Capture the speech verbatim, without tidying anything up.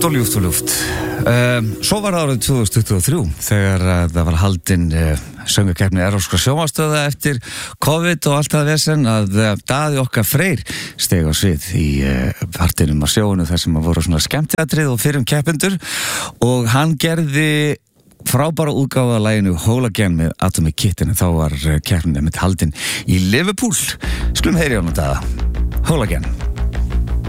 Ljúft og ljúft og ljúft. Um, svo var það árið tvö þúsund tuttugu og þrjú þegar uh, það var haldin uh, söngakeppni Evrópskra sjónvarpsstöðva eftir COVID og allt það vesen að uh, Daði okkar Freyr steig á svið í uh, partinum á sjóinu þar sem að voru svona skemmtiatrið og fyrrum keppendur og hann gerði frábæra útgáfa af laginu Whole Again með Atomic Kitten en þá var uh, keppnin með haldin í Liverpool. Skulum heyri á hana Daða. Whole Again.